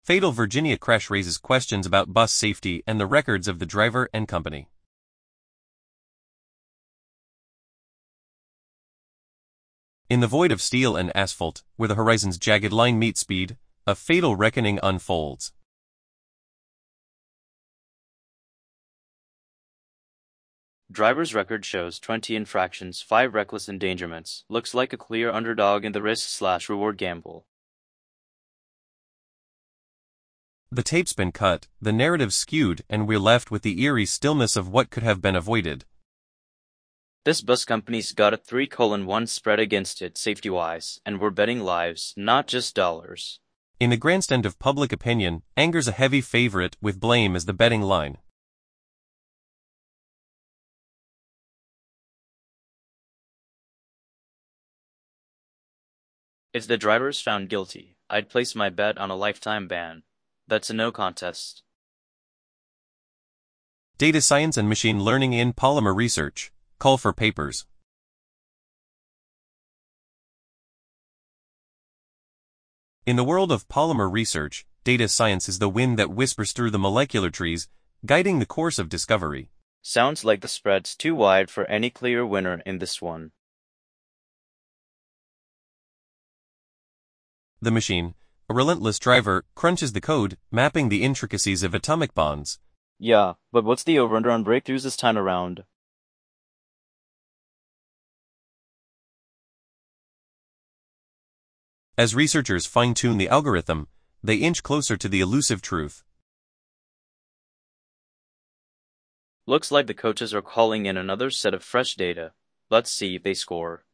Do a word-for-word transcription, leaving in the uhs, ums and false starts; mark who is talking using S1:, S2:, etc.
S1: Fatal Virginia crash raises questions about bus safety and the records of the driver and company. In the void of steel and asphalt, where the horizon's jagged line meets speed, a fatal reckoning unfolds.
S2: Driver's record shows twenty infractions, five reckless endangerments. Looks like a clear underdog in the risk-slash-reward gamble.
S1: The tape's been cut, the narrative skewed, and we're left with the eerie stillness of what could have been avoided.
S2: This bus company's got a three colon one spread against it safety-wise, and we're betting lives, not just dollars.
S1: In the grandstand of public opinion, anger's a heavy favorite with blame as the betting line.
S2: If the driver's found guilty, I'd place my bet on a lifetime ban. That's a no contest.
S1: Data science and machine learning in polymer research. Call for papers. In the world of polymer research, data science is the wind that whispers through the molecular trees, guiding the course of discovery.
S2: Sounds like the spread's too wide for any clear winner in this one.
S1: The machine, a relentless driver, crunches the code, mapping the intricacies of atomic bonds.
S2: Yeah, but what's the over-under on breakthroughs this time around?
S1: As researchers fine-tune the algorithm, they inch closer to the elusive truth.
S2: Looks like the coaches are calling in another set of fresh data. Let's see if they score.